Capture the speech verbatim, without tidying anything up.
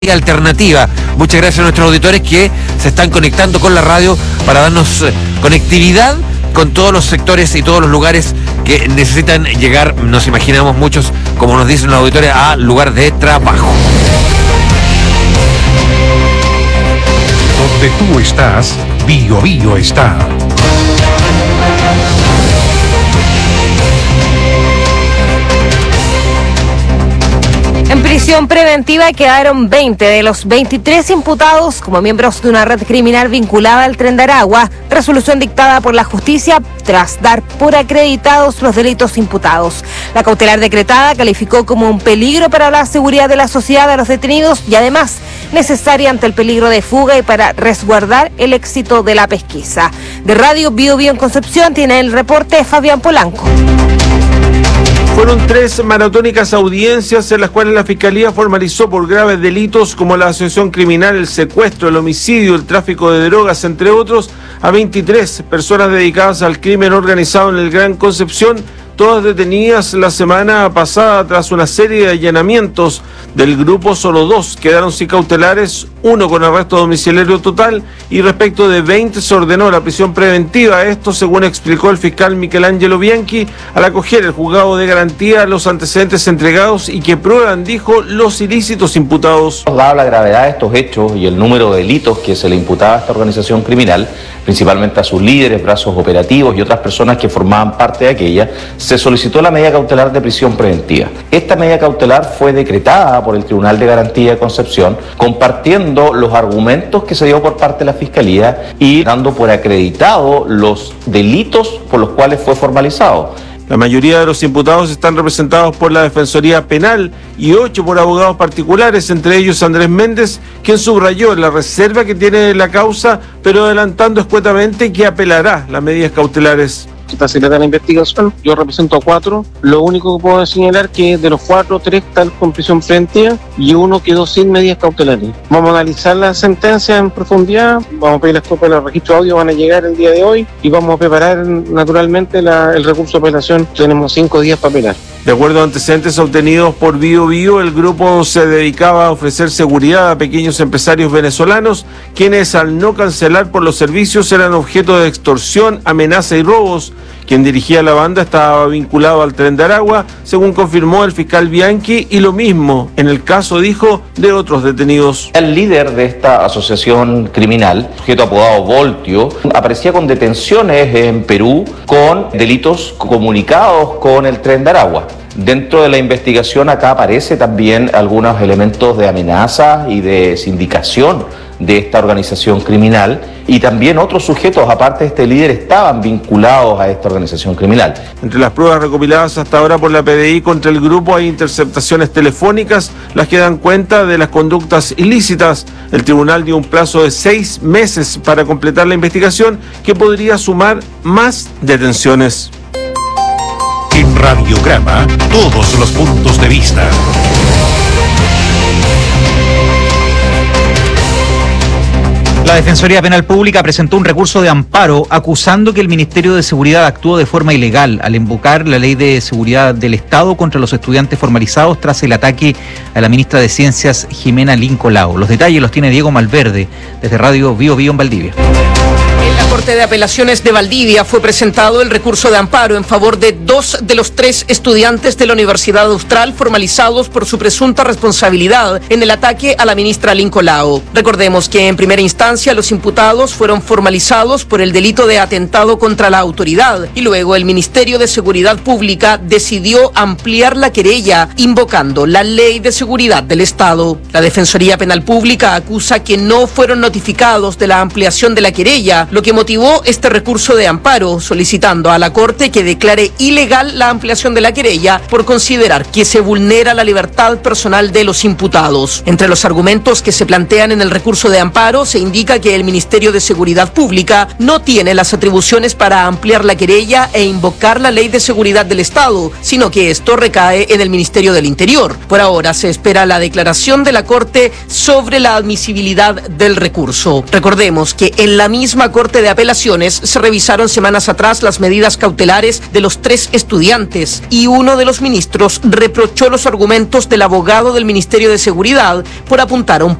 alternativa. Muchas gracias a nuestros auditores que se están conectando con la radio para darnos eh, conectividad con todos los sectores y todos los lugares que necesitan llegar, nos imaginamos muchos, como nos dicen los auditores, a lugar de trabajo. Donde tú estás, Bio Bio está. En prisión preventiva quedaron veinte de los veintitrés imputados como miembros de una red criminal vinculada al Tren de Aragua, resolución dictada por la justicia tras dar por acreditados los delitos imputados. La cautelar decretada calificó como un peligro para la seguridad de la sociedad a los detenidos y además necesaria ante el peligro de fuga y para resguardar el éxito de la pesquisa. De Radio Bio Bio en Concepción tiene el reporte Fabián Polanco. Fueron tres maratónicas audiencias en las cuales la Fiscalía formalizó por graves delitos como la asociación criminal, el secuestro, el homicidio, el tráfico de drogas, entre otros, a veintitrés personas dedicadas al crimen organizado en el Gran Concepción, todas detenidas la semana pasada tras una serie de allanamientos. Del grupo, solo dos quedaron sin cautelares, uno con arresto domiciliario total, y respecto de veinte se ordenó la prisión preventiva. Esto según explicó el fiscal Michelangelo Bianchi al acoger el juzgado de garantía los antecedentes entregados y que prueban, dijo, los ilícitos imputados. Dada la gravedad de estos hechos y el número de delitos que se le imputaba a esta organización criminal, principalmente a sus líderes, brazos operativos y otras personas que formaban parte de aquella, se solicitó la medida cautelar de prisión preventiva. Esta medida cautelar fue decretada por el Tribunal de Garantía de Concepción, compartiendo los argumentos que se dio por parte de la Fiscalía y dando por acreditado los delitos por los cuales fue formalizado. La mayoría de los imputados están representados por la Defensoría Penal y ocho por abogados particulares, entre ellos Andrés Méndez, quien subrayó la reserva que tiene la causa, pero adelantando escuetamente que apelará las medidas cautelares. Está acelerada la investigación, yo represento a cuatro, lo único que puedo señalar es que de los cuatro, tres están con prisión preventiva y uno quedó sin medidas cautelares. Vamos a analizar la sentencia en profundidad, vamos a pedir las copias de los registros audio, van a llegar el día de hoy y vamos a preparar naturalmente la, el recurso de apelación. Tenemos cinco días para apelar. De acuerdo a antecedentes obtenidos por Bio Bio, el grupo se dedicaba a ofrecer seguridad a pequeños empresarios venezolanos, quienes al no cancelar por los servicios eran objeto de extorsión, amenaza y robos. Quien dirigía la banda estaba vinculado al Tren de Aragua, según confirmó el fiscal Bianchi, y lo mismo en el caso, dijo, de otros detenidos. El líder de esta asociación criminal, sujeto apodado Voltio, aparecía con detenciones en Perú con delitos comunicados con el Tren de Aragua. Dentro de la investigación acá aparece también algunos elementos de amenaza y de sindicación de esta organización criminal, y también otros sujetos, aparte de este líder, estaban vinculados a esta organización criminal. Entre las pruebas recopiladas hasta ahora por la P D I contra el grupo hay interceptaciones telefónicas, las que dan cuenta de las conductas ilícitas. El tribunal dio un plazo de seis meses para completar la investigación, que podría sumar más detenciones. En Radiograma, todos los puntos de vista. La Defensoría Penal Pública presentó un recurso de amparo acusando que el Ministerio de Seguridad actuó de forma ilegal al invocar la Ley de Seguridad del Estado contra los estudiantes formalizados tras el ataque a la ministra de Ciencias, Jimena Lincolao. Los detalles los tiene Diego Malverde desde Radio Bio Bio en Valdivia. En la Corte de Apelaciones de Valdivia fue presentado el recurso de amparo en favor de dos de los tres estudiantes de la Universidad Austral formalizados por su presunta responsabilidad en el ataque a la ministra Lincolao. Recordemos que en primera instancia los imputados fueron formalizados por el delito de atentado contra la autoridad y luego el Ministerio de Seguridad Pública decidió ampliar la querella invocando la Ley de Seguridad del Estado. La Defensoría Penal Pública acusa que no fueron notificados de la ampliación de la querella, lo que motivó este recurso de amparo, solicitando a la Corte que declare ilegal la ampliación de la querella por considerar que se vulnera la libertad personal de los imputados. Entre los argumentos que se plantean en el recurso de amparo se indica que el Ministerio de Seguridad Pública no tiene las atribuciones para ampliar la querella e invocar la Ley de Seguridad del Estado, sino que esto recae en el Ministerio del Interior. Por ahora se espera la declaración de la Corte sobre la admisibilidad del recurso. Recordemos que en la misma Corte de Apelaciones se revisaron semanas atrás las medidas cautelares de los tres estudiantes y uno de los ministros reprochó los argumentos del abogado del Ministerio de Seguridad por apuntar a un